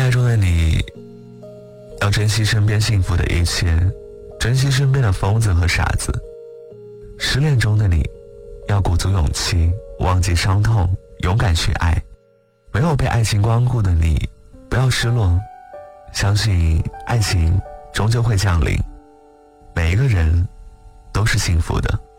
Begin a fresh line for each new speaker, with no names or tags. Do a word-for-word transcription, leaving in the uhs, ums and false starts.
爱中的你，要珍惜身边幸福的一切，珍惜身边的疯子和傻子。失恋中的你，要鼓足勇气，忘记伤痛，勇敢去爱。没有被爱情光顾的你，不要失落，相信爱情终究会降临，每一个人都是幸福的。